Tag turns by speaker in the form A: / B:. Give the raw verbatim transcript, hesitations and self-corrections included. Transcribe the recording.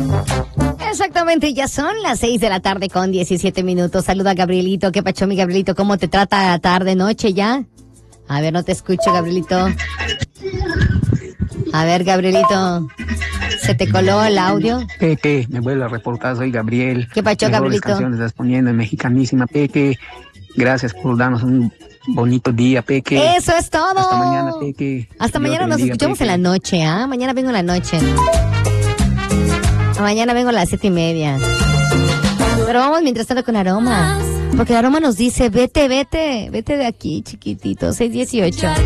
A: Exactamente, ya son las seis de la tarde con diecisiete minutos. Saluda a Gabrielito. ¿Qué pacho, mi Gabrielito? ¿Cómo te trata la tarde, noche ya? A ver, no te escucho, Gabrielito. A ver, Gabrielito. ¿Se te coló el audio?
B: Peque, me vuelvo a reportar, soy Gabriel.
A: ¿Qué pacho,
B: Mejores
A: Gabrielito?
B: canciones estás poniendo en Mexicanísima, Peque. Gracias por darnos un bonito día, Peque.
A: Eso es todo.
B: Hasta mañana, Peque.
A: Hasta
B: Dios
A: mañana
B: te
A: nos
B: bendiga,
A: escuchamos
B: Peque.
A: en la noche, ¿ah? Mañana vengo en la noche. Mañana vengo a las siete y media. Pero vamos mientras tanto con Aroma. Porque Aroma nos dice, vete, vete, vete de aquí, chiquitito, seis dieciocho.